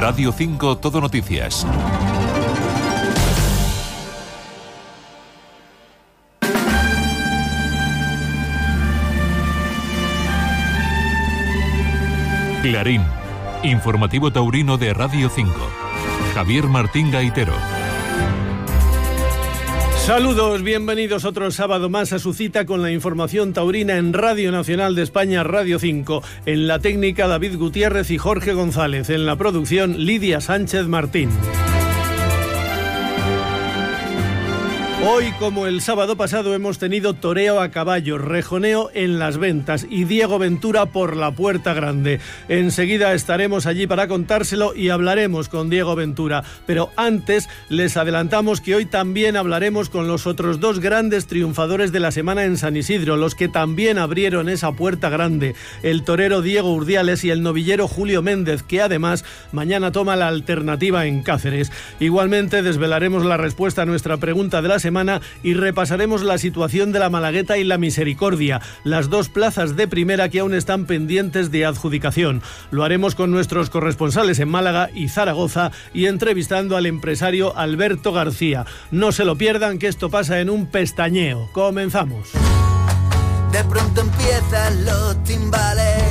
Radio 5 Todo Noticias. Clarín, informativo taurino de Radio 5. Javier Martín Gaitero. Saludos, bienvenidos otro sábado más a su cita con la información taurina en Radio Nacional de España, Radio 5. En la técnica, David Gutiérrez y Jorge González. En la producción, Lidia Sánchez Martín. Hoy, como el sábado pasado, hemos tenido toreo a caballo, rejoneo en Las Ventas y Diego Ventura por la Puerta Grande. Enseguida estaremos allí para contárselo y hablaremos con Diego Ventura. Pero antes les adelantamos que hoy también hablaremos con los otros dos grandes triunfadores de la semana en San Isidro, los que también abrieron esa Puerta Grande, el torero Diego Urdiales y el novillero Julio Méndez, que además mañana toma la alternativa en Cáceres. Igualmente desvelaremos la respuesta a nuestra pregunta de la semana y repasaremos la situación de la Malagueta y la Misericordia, las dos plazas de primera que aún están pendientes de adjudicación. Lo haremos con nuestros corresponsales en Málaga y Zaragoza y entrevistando al empresario Alberto García. No se lo pierdan, que esto pasa en un pestañeo. Comenzamos. De pronto empiezan los timbales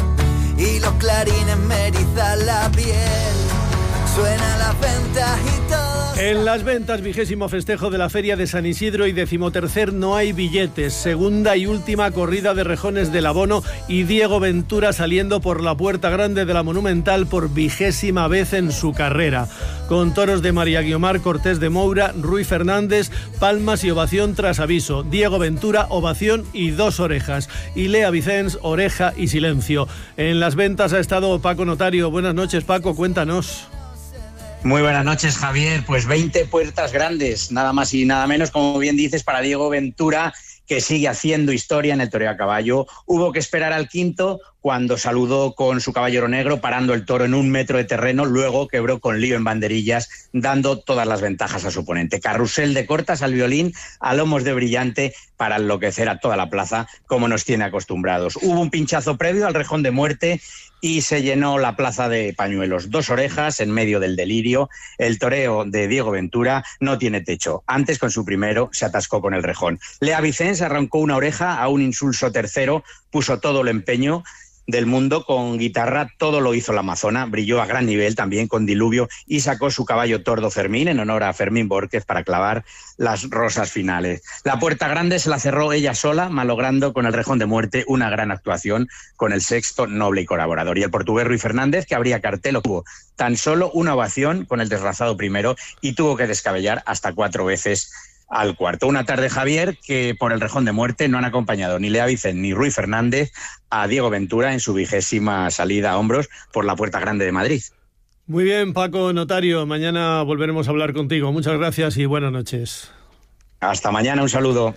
y los clarines me erizan la piel. Suena la venta y todo. En Las Ventas, 20º festejo de la Feria de San Isidro y 13º No hay billetes, segunda y última corrida de rejones del abono y Diego Ventura saliendo por la Puerta Grande de la Monumental por 20ª vez en su carrera. Con toros de María Guiomar Cortés de Moura, Rui Fernández, palmas y ovación tras aviso. Diego Ventura, ovación y 2 orejas. Y Lea Vicens, oreja y silencio. En Las Ventas ha estado Paco Notario. Buenas noches, Paco, cuéntanos. Muy buenas noches, Javier. Pues 20 puertas grandes, nada más y nada menos, como bien dices, para Diego Ventura, que sigue haciendo historia en el toreo a caballo. Hubo que esperar al quinto cuando saludó con su caballero negro, parando el toro en 1 metro de terreno, luego quebró con lío en banderillas, dando todas las ventajas a su oponente. Carrusel de cortas al violín, a lomos de brillante, para enloquecer a toda la plaza, como nos tiene acostumbrados. Hubo un pinchazo previo al rejón de muerte y se llenó la plaza de pañuelos. 2 orejas en medio del delirio. El toreo de Diego Ventura no tiene techo. Antes, con su primero, se atascó con el rejón. Lea Vicens arrancó una oreja a un insulso tercero, puso todo el empeño del mundo con guitarra, todo lo hizo la amazona, brilló a gran nivel también con Diluvio y sacó su caballo tordo Fermín en honor a Fermín Bórquez para clavar las rosas finales. La Puerta Grande se la cerró ella sola, malogrando con el rejón de muerte una gran actuación con el sexto noble y colaborador. Y el portugués Rui Fernández, que abría cartel, tuvo tan solo una ovación con el desrazado primero y tuvo que descabellar hasta 4 veces al cuarto. Una tarde, Javier, que por el rejón de muerte no han acompañado ni Lea Vicens ni Rui Fernández a Diego Ventura en su 20ª salida a hombros por la Puerta Grande de Madrid. Muy bien, Paco Notario, mañana volveremos a hablar contigo. Muchas gracias y buenas noches. Hasta mañana, un saludo.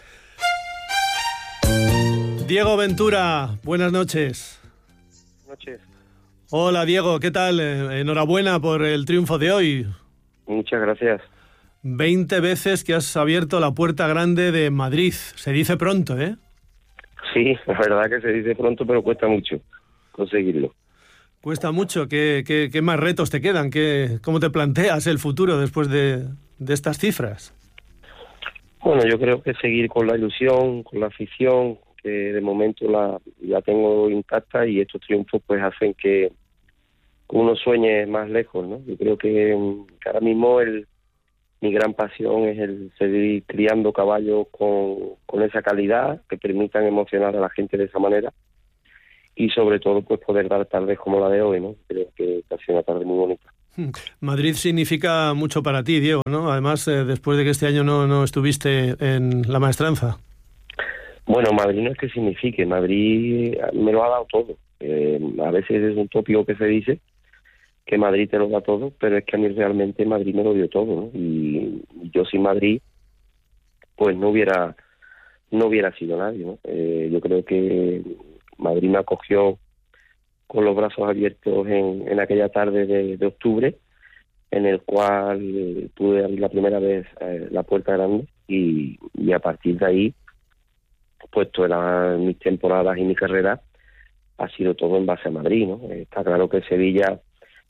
Diego Ventura, buenas noches. Buenas noches. Hola, Diego, ¿qué tal? Enhorabuena por el triunfo de hoy. Muchas gracias. 20 veces que has abierto la Puerta Grande de Madrid. Se dice pronto, ¿eh? Sí, la verdad que se dice pronto, pero cuesta mucho conseguirlo. Cuesta mucho. ¿Qué más retos te quedan? ¿Cómo te planteas el futuro después de estas cifras? Bueno, yo creo que seguir con la ilusión, con la afición, que de momento la tengo intacta, y estos triunfos pues hacen que uno sueñe más lejos, ¿no? Yo creo que ahora mismo mi gran pasión es el seguir criando caballos con esa calidad, que permitan emocionar a la gente de esa manera, y sobre todo pues poder dar tardes como la de hoy, ¿no? Creo que ha sido una tarde muy bonita. Madrid significa mucho para ti, Diego, ¿no? Además, después de que este año no estuviste en la maestranza. Bueno, Madrid no es que signifique, Madrid me lo ha dado todo. A veces es un tópico que se dice, que Madrid te lo da todo, pero es que a mí realmente Madrid me lo dio todo, ¿no? Y yo sin Madrid, pues no hubiera sido nadie, ¿no? Yo creo que Madrid me acogió con los brazos abiertos en aquella tarde de octubre, en el cual pude abrir la primera vez la Puerta Grande, y a partir de ahí, pues todas mis temporadas y mi carrera ha sido todo en base a Madrid, ¿no? Está claro que Sevilla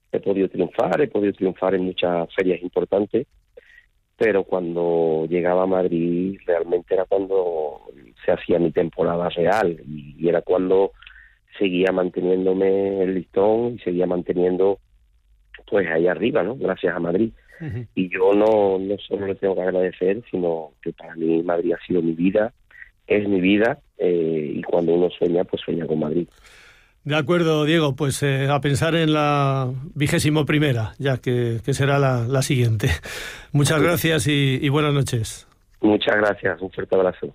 he podido triunfar en muchas ferias importantes, pero cuando llegaba a Madrid realmente era cuando se hacía mi temporada real, y era cuando seguía manteniéndome el listón y seguía manteniendo pues ahí arriba, ¿no? Gracias a Madrid. Uh-huh. Y yo no solo le tengo que agradecer, sino que para mí Madrid ha sido mi vida, es mi vida, y cuando uno sueña, pues sueña con Madrid. De acuerdo, Diego, pues a pensar en la 21ª, ya que será la siguiente. Muchas gracias y buenas noches. Muchas gracias, un fuerte abrazo.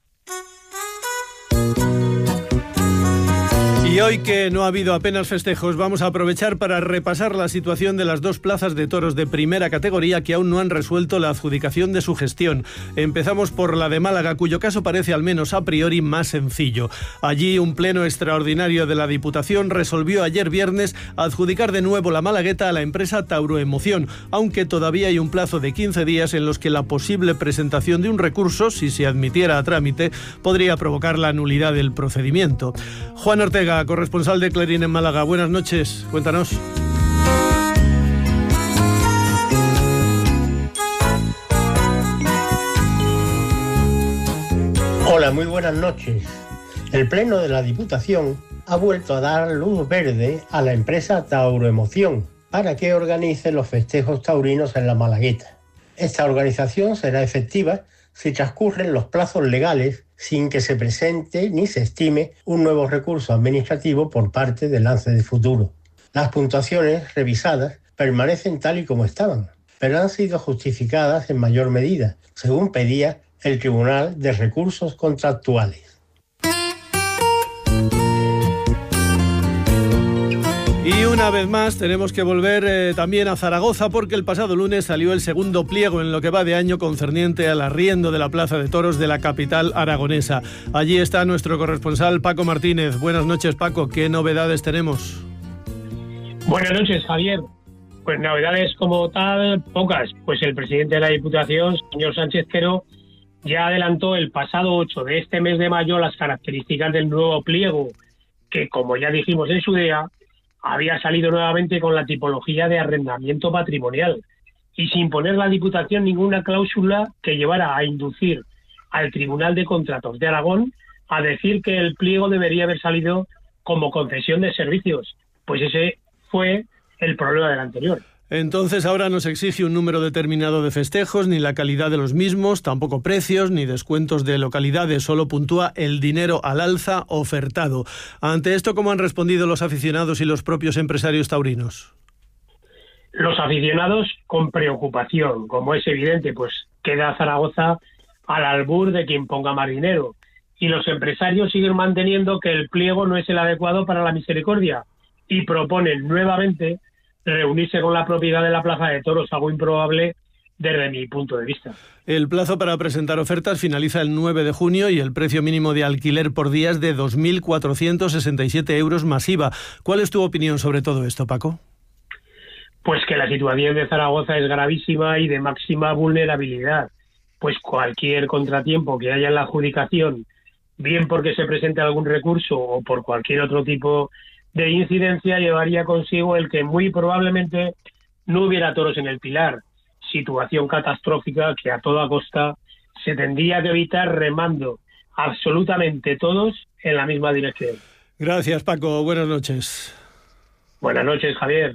Y hoy que no ha habido apenas festejos, vamos a aprovechar para repasar la situación de las dos plazas de toros de primera categoría que aún no han resuelto la adjudicación de su gestión. Empezamos por la de Málaga, cuyo caso parece al menos a priori más sencillo. Allí un pleno extraordinario de la Diputación resolvió ayer viernes adjudicar de nuevo la Malagueta a la empresa Tauroemoción, aunque todavía hay un plazo de 15 días en los que la posible presentación de un recurso, si se admitiera a trámite, podría provocar la nulidad del procedimiento. Juan Ortega, corresponsal de Clarín en Málaga. Buenas noches, cuéntanos. Hola, muy buenas noches. El Pleno de la Diputación ha vuelto a dar luz verde a la empresa Tauroemoción para que organice los festejos taurinos en la Malagueta. Esta organización será efectiva si transcurren los plazos legales sin que se presente ni se estime un nuevo recurso administrativo por parte del Lance de Futuro. Las puntuaciones revisadas permanecen tal y como estaban, pero han sido justificadas en mayor medida, según pedía el Tribunal de Recursos Contractuales. Y una vez más tenemos que volver también a Zaragoza, porque el pasado lunes salió el segundo pliego en lo que va de año concerniente al arriendo de la Plaza de Toros de la capital aragonesa. Allí está nuestro corresponsal Paco Martínez. Buenas noches, Paco. ¿Qué novedades tenemos? Buenas noches, Javier. Pues novedades como tal, pocas. Pues el presidente de la Diputación, señor Sánchez Quero, ya adelantó el pasado 8 de este mes de mayo las características del nuevo pliego, que, como ya dijimos en su día, había salido nuevamente con la tipología de arrendamiento patrimonial y sin poner la Diputación ninguna cláusula que llevara a inducir al Tribunal de Contratos de Aragón a decir que el pliego debería haber salido como concesión de servicios. Pues ese fue el problema del anterior. Entonces ahora no se exige un número determinado de festejos, ni la calidad de los mismos, tampoco precios, ni descuentos de localidades, solo puntúa el dinero al alza ofertado. Ante esto, ¿cómo han respondido los aficionados y los propios empresarios taurinos? Los aficionados con preocupación, como es evidente, pues queda Zaragoza al albur de quien ponga más dinero. Y los empresarios siguen manteniendo que el pliego no es el adecuado para la misericordia y proponen nuevamente reunirse con la propiedad de la Plaza de Toros, algo improbable desde mi punto de vista. El plazo para presentar ofertas finaliza el 9 de junio y el precio mínimo de alquiler por día es de 2.467 euros más IVA. ¿Cuál es tu opinión sobre todo esto, Paco? Pues que la situación de Zaragoza es gravísima y de máxima vulnerabilidad, pues cualquier contratiempo que haya en la adjudicación, bien porque se presente algún recurso o por cualquier otro tipo de incidencia, llevaría consigo el que muy probablemente no hubiera toros en el Pilar, situación catastrófica que a toda costa se tendría que evitar remando absolutamente todos en la misma dirección. Gracias, Paco. Buenas noches. Buenas noches, Javier.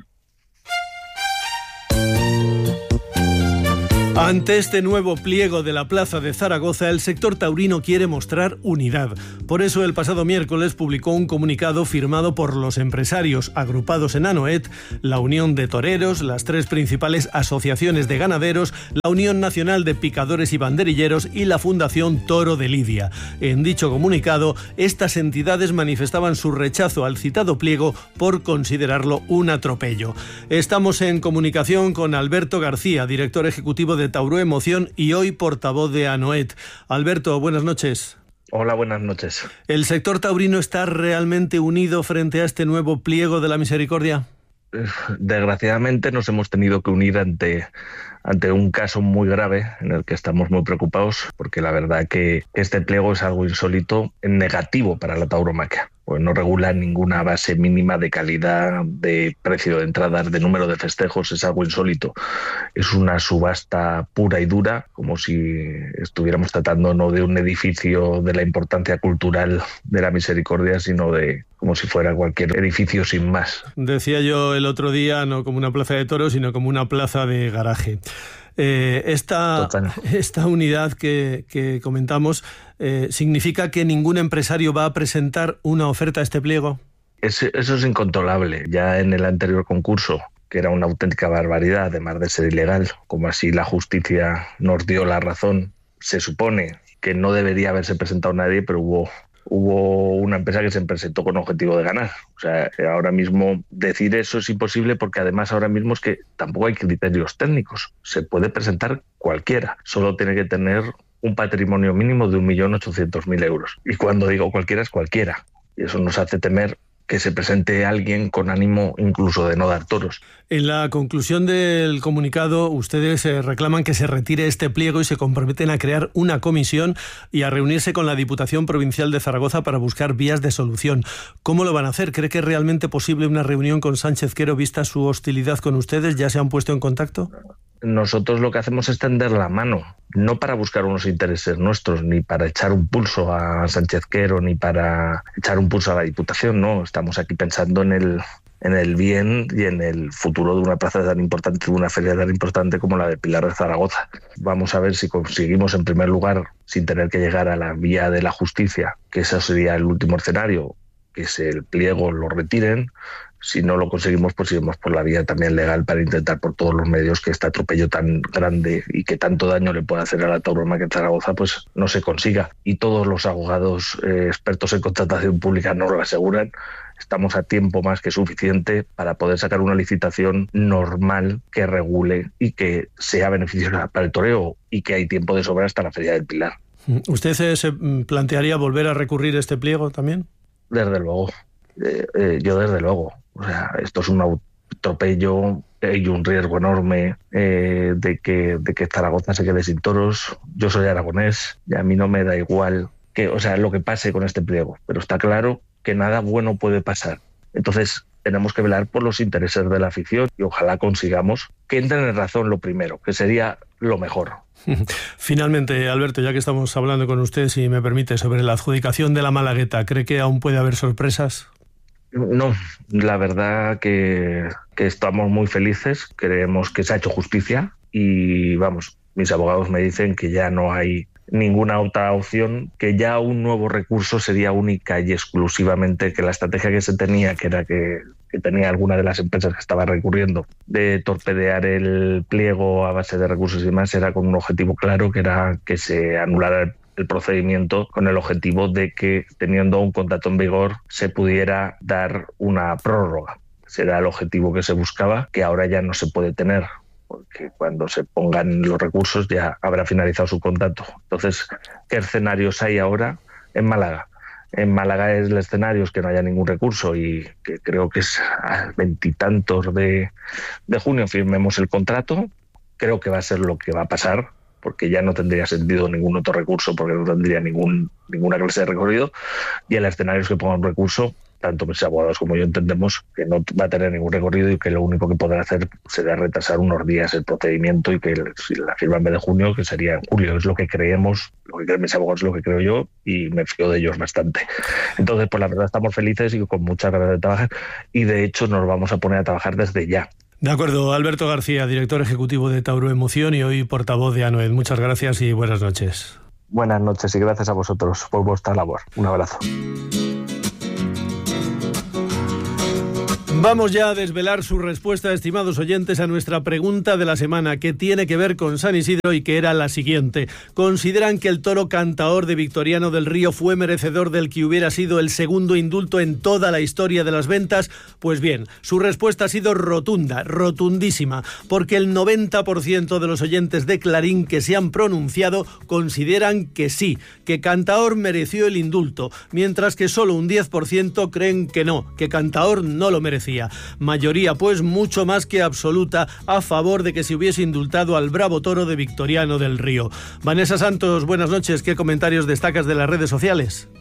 Ante este nuevo pliego de la Plaza de Zaragoza, el sector taurino quiere mostrar unidad. Por eso, el pasado miércoles publicó un comunicado firmado por los empresarios agrupados en ANOET, la Unión de Toreros, las tres principales asociaciones de ganaderos, la Unión Nacional de Picadores y Banderilleros y la Fundación Toro de Lidia. En dicho comunicado, estas entidades manifestaban su rechazo al citado pliego por considerarlo un atropello. Estamos en comunicación con Alberto García, director ejecutivo de Tauroemoción y hoy portavoz de ANOET. Alberto, buenas noches. Hola, buenas noches. ¿El sector taurino está realmente unido frente a este nuevo pliego de la misericordia? Desgraciadamente nos hemos tenido que unir ante un caso muy grave en el que estamos muy preocupados, porque la verdad que este pliego es algo insólito, negativo para la tauromaquia. pues no regula ninguna base mínima de calidad, de precio de entradas, de número de festejos, es algo insólito. Es una subasta pura y dura, como si estuviéramos tratando no de un edificio de la importancia cultural de la Misericordia, sino de como si fuera cualquier edificio sin más. Decía yo el otro día, no como una plaza de toros, sino como una plaza de garaje. Esta unidad que comentamos significa que ningún empresario va a presentar una oferta a este pliego. Eso es incontrolable. Ya en el anterior concurso, que era una auténtica barbaridad, además de ser ilegal, como así la justicia nos dio la razón, se supone que no debería haberse presentado nadie, pero hubo una empresa que se presentó con objetivo de ganar. O sea, ahora mismo decir eso es imposible, porque además ahora mismo es que tampoco hay criterios técnicos. Se puede presentar cualquiera, solo tiene que tener un patrimonio mínimo de 1.800.000 euros. Y cuando digo cualquiera, es cualquiera. Y eso nos hace temer que se presente alguien con ánimo incluso de no dar toros. En la conclusión del comunicado, ustedes reclaman que se retire este pliego y se comprometen a crear una comisión y a reunirse con la Diputación Provincial de Zaragoza para buscar vías de solución. ¿Cómo lo van a hacer? ¿Cree que es realmente posible una reunión con Sánchez Quero vista su hostilidad con ustedes? ¿Ya se han puesto en contacto? Nosotros lo que hacemos es tender la mano, no para buscar unos intereses nuestros, ni para echar un pulso a Sánchez Quero, ni para echar un pulso a la Diputación, no. Estamos aquí pensando en el bien y en el futuro de una plaza tan importante, de una feria tan importante como la de Pilar de Zaragoza. Vamos a ver si conseguimos, en primer lugar, sin tener que llegar a la vía de la justicia, que ese sería el último escenario, que es el pliego lo retiren. Si no lo conseguimos, pues iremos por la vía también legal para intentar por todos los medios que este atropello tan grande y que tanto daño le puede hacer a la tauromaquia de Zaragoza, pues no se consiga. Y todos los abogados expertos en contratación pública nos lo aseguran. Estamos a tiempo más que suficiente para poder sacar una licitación normal que regule y que sea beneficiosa para el toreo, y que hay tiempo de sobra hasta la Feria del Pilar. ¿Usted se plantearía volver a recurrir este pliego también? Desde luego. Yo desde luego. O sea, esto es un atropello y un riesgo enorme de que Zaragoza se quede sin toros. Yo soy aragonés y a mí no me da igual lo que pase con este pliego, pero está claro que nada bueno puede pasar. Entonces tenemos que velar por los intereses de la afición y ojalá consigamos que entren en razón lo primero, que sería lo mejor. Finalmente, Alberto, ya que estamos hablando con usted, si me permite, sobre la adjudicación de la Malagueta, ¿cree que aún puede haber sorpresas? No, la verdad que estamos muy felices, creemos que se ha hecho justicia y vamos, mis abogados me dicen que ya no hay ninguna otra opción, que ya un nuevo recurso sería única y exclusivamente, que la estrategia que se tenía, que era que tenía alguna de las empresas que estaba recurriendo, de torpedear el pliego a base de recursos y demás, era con un objetivo claro, que era que se anulara el procedimiento, con el objetivo de que, teniendo un contrato en vigor, se pudiera dar una prórroga. Ese era el objetivo que se buscaba, que ahora ya no se puede tener, porque cuando se pongan los recursos ya habrá finalizado su contrato. Entonces, ¿qué escenarios hay ahora en Málaga? En Málaga es el escenario es que no haya ningún recurso y que creo que es a 20 y tantos de junio firmemos el contrato. Creo que va a ser lo que va a pasar, porque ya no tendría sentido ningún otro recurso, porque no tendría ninguna clase de recorrido. Y el escenario es que pongan un recurso, tanto mis abogados como yo entendemos que no va a tener ningún recorrido y que lo único que podrá hacer será retrasar unos días el procedimiento y que la firma en vez de junio, que sería en julio. Es lo que creemos, lo que creen mis abogados, es lo que creo yo, y me fío de ellos bastante. Entonces, pues la verdad estamos felices y con muchas ganas de trabajar, y de hecho nos vamos a poner a trabajar desde ya. De acuerdo. Alberto García, director ejecutivo de Tauro Emoción y hoy portavoz de ANOED. Muchas gracias y buenas noches. Buenas noches y gracias a vosotros por vuestra labor. Un abrazo. Vamos ya a desvelar su respuesta, estimados oyentes, a nuestra pregunta de la semana, que tiene que ver con San Isidro y que era la siguiente. ¿Consideran que el toro Cantaor de Victoriano del Río fue merecedor del que hubiera sido el segundo indulto en toda la historia de las ventas? Pues bien, su respuesta ha sido rotunda, rotundísima, porque el 90% de los oyentes de Clarín que se han pronunciado consideran que sí, que Cantaor mereció el indulto, mientras que solo un 10% creen que no, que Cantaor no lo merecía. Mayoría, pues, mucho más que absoluta a favor de que se hubiese indultado al bravo toro de Victoriano del Río. Vanessa Santos, buenas noches. ¿Qué comentarios destacas de las redes sociales?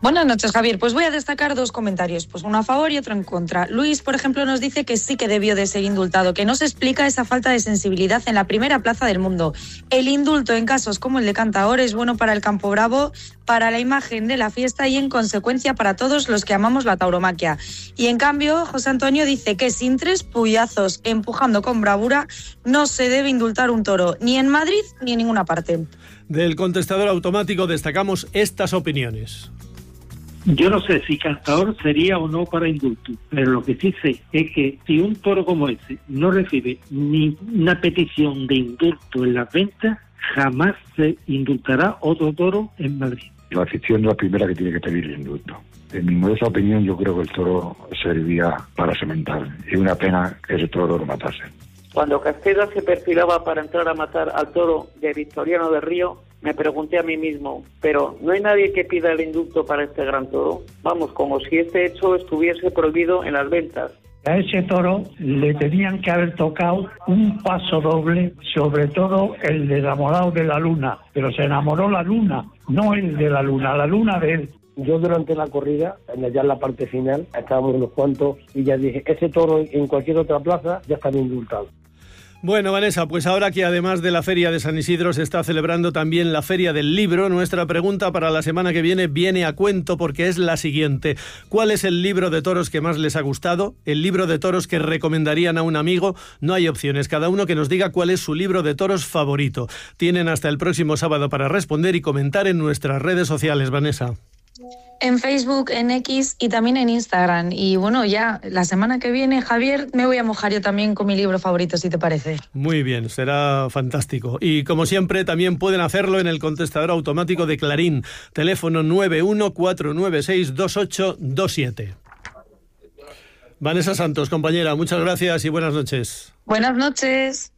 Buenas noches, Javier. Pues voy a destacar 2 comentarios, pues uno a favor y otro en contra. Luis, por ejemplo, nos dice que sí que debió de ser indultado, que no se explica esa falta de sensibilidad en la primera plaza del mundo. El indulto en casos como el de Cantaor es bueno para el Campo Bravo, para la imagen de la fiesta y en consecuencia para todos los que amamos la tauromaquia. Y en cambio, José Antonio dice que sin 3 puyazos empujando con bravura no se debe indultar un toro, ni en Madrid ni en ninguna parte. Del contestador automático destacamos estas opiniones. Yo no sé si Cantaor sería o no para indulto, pero lo que sí sé es que si un toro como ese no recibe ni una petición de indulto en las ventas, jamás se indultará otro toro en Madrid. La afición es la primera que tiene que pedir el indulto. En mi modesta opinión, yo creo que el toro serviría para sementar. Y una pena que ese toro lo matase. Cuando Castella se perfilaba para entrar a matar al toro de Victoriano del Río, me pregunté a mí mismo, pero ¿no hay nadie que pida el indulto para este gran toro? Vamos, como si este hecho estuviese prohibido en las ventas. A ese toro le tenían que haber tocado un paso doble, sobre todo el de enamorado de la luna, pero se enamoró la luna, no el de la luna de él. Yo durante la corrida, ya en la parte final, estábamos unos cuantos y ya dije, ese toro en cualquier otra plaza ya está indultado. Bueno, Vanessa, pues ahora que además de la Feria de San Isidro se está celebrando también la Feria del Libro, nuestra pregunta para la semana que viene a cuento porque es la siguiente. ¿Cuál es el libro de toros que más les ha gustado? ¿El libro de toros que recomendarían a un amigo? No hay opciones, cada uno que nos diga cuál es su libro de toros favorito. Tienen hasta el próximo sábado para responder y comentar en nuestras redes sociales, Vanessa. En Facebook, en X y también en Instagram. Y bueno, ya la semana que viene, Javier, me voy a mojar yo también con mi libro favorito, si te parece. Muy bien, será fantástico. Y como siempre, también pueden hacerlo en el contestador automático de Clarín. Teléfono 914962827. Vanessa Santos, compañera, muchas gracias y buenas noches. Buenas noches.